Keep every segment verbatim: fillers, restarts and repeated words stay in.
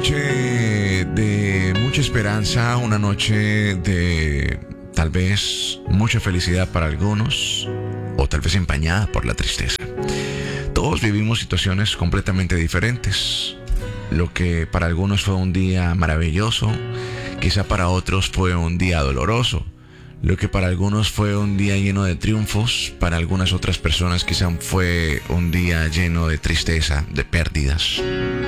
noche de mucha esperanza, una noche de tal vez mucha felicidad para algunos, o tal vez empañada por la tristeza. Todos vivimos situaciones completamente diferentes. Lo que para algunos fue un día maravilloso, quizá para otros fue un día doloroso. Lo que para algunos fue un día lleno de triunfos, para algunas otras personas quizá fue un día lleno de tristeza, de pérdidas.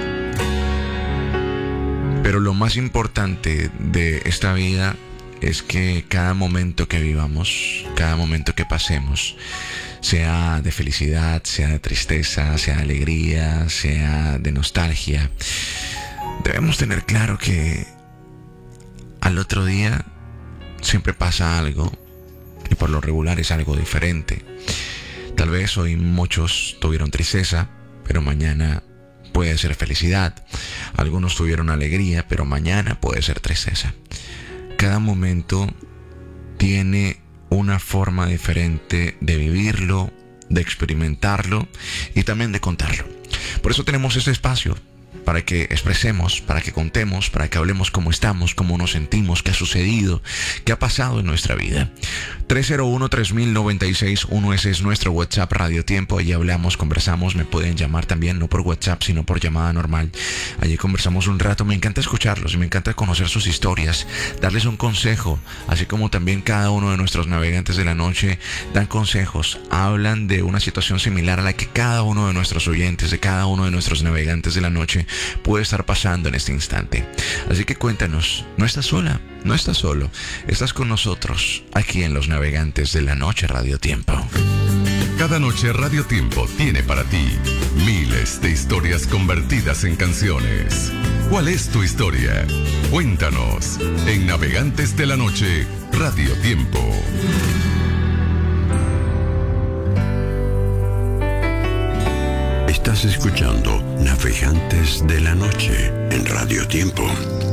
Pero lo más importante de esta vida es que cada momento que vivamos, cada momento que pasemos, sea de felicidad, sea de tristeza, sea de alegría, sea de nostalgia, debemos tener claro que al otro día siempre pasa algo, y por lo regular es algo diferente. Tal vez hoy muchos tuvieron tristeza, pero mañana puede ser felicidad. Algunos tuvieron alegría, pero mañana puede ser tristeza. Cada momento tiene una forma diferente de vivirlo, de experimentarlo y también de contarlo. Por eso tenemos este espacio, para que expresemos, para que contemos, para que hablemos cómo estamos, cómo nos sentimos, qué ha sucedido, qué ha pasado en nuestra vida. tres cero uno, tres mil noventa y seis uno, ese es nuestro WhatsApp Radio Tiempo. Allí hablamos, conversamos, me pueden llamar también, no por WhatsApp, sino por llamada normal. Allí conversamos un rato, me encanta escucharlos y me encanta conocer sus historias, darles un consejo, así como también cada uno de nuestros navegantes de la noche dan consejos, hablan de una situación similar a la que cada uno de nuestros oyentes, de cada uno de nuestros navegantes de la noche puede estar pasando en este instante. Así que cuéntanos, no estás sola, no estás solo, estás con nosotros aquí en Los Navegantes de la Noche Radio Tiempo. Cada noche Radio Tiempo tiene para ti miles de historias convertidas en canciones. ¿Cuál es tu historia? Cuéntanos en Navegantes de la Noche Radio Tiempo. Estás escuchando Navegantes de la Noche en Radio Tiempo.